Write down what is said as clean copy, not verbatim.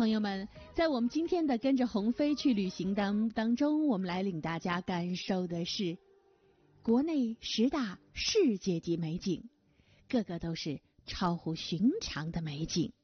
朋友们，在我们今天的跟着鸿飞去旅行当中，我们来领大家感受的是国内10大世界级美景，个个都是超乎寻常的美景。